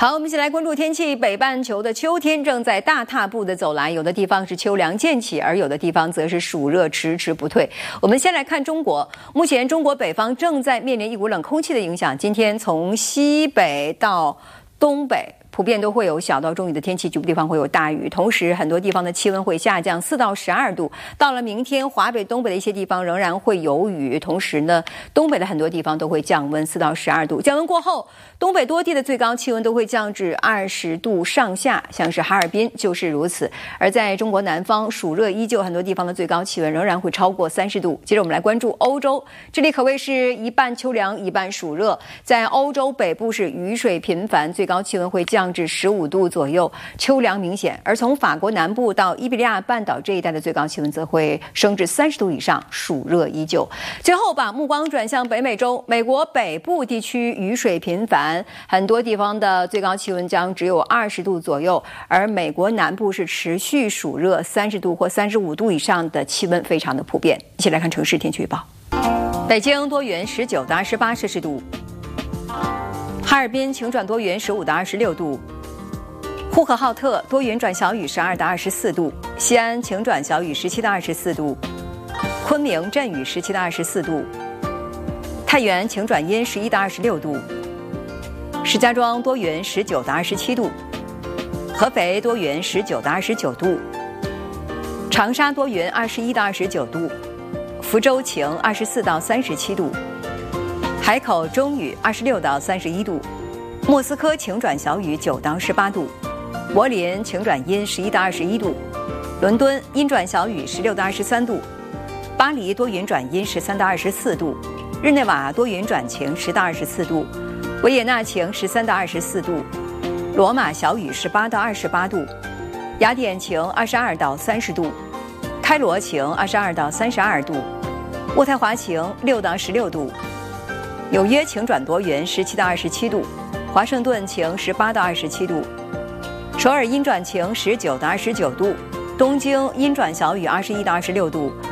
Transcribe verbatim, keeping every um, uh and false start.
好，我们一起来关注天气。北半球的秋天正在大踏步的走来，有的地方是秋凉渐起，而有的地方则是暑热迟迟不退。我们先来看中国，目前中国北方正在面临一股冷空气的影响，今天从西北到东北普遍都会有小到中雨的天气，局部地方会有大雨，同时很多地方的气温会下降四到十二度。到了明天，华北、东北的一些地方仍然会有雨，同时呢，东北的很多地方都会降温四到十二度。降温过后，东北多地的最高气温都会降至二十度上下，像是哈尔滨就是如此。而在中国南方，暑热依旧，很多地方的最高气温仍然会超过三十度。接着我们来关注欧洲，这里可谓是一半秋凉一半暑热。在欧洲北部是雨水频繁，最高气温会降降至十五度左右，秋凉明显。而从法国南部到伊比利亚半岛这一带的最高气温则会升至三十度以上，暑热依旧。最后把目光转向北美洲，美国北部地区雨水频繁，很多地方的最高气温将只有二十度左右，而美国南部是持续暑热，三十度或三十五度以上的气温非常的普遍。一起来看城市天气预报。北京多云，十九到二十八摄氏度。哈尔滨晴转多云，十五到二十六度；呼和浩特多云转小雨，十二到二十四度；西安晴转小雨，十七到二十四度；昆明阵雨，十七到二十四度；太原晴转阴，十一到二十六度；石家庄多云，十九到二十七度；合肥多云，十九到二十九度；长沙多云，二十一到二十九度；福州晴，二十四到三十七度。海口中雨，二十六到三十一度；莫斯科晴转小雨，九到十八度；柏林晴转阴，十一到二十一度；伦敦阴转小雨，十六到二十三度；巴黎多云转阴，十三到二十四度；日内瓦多云转晴，十到二十四度；维也纳晴，十三到二十四度；罗马小雨，十八到二十八度；雅典晴，二十二到三十度；开罗晴，二十二到三十二度；渥太华晴，六到十六度。纽约晴转多云，十七到二十七度；华盛顿晴，十八到二十七度；首尔阴转晴，十九到二十九度；东京阴转小雨，二十一到二十六度；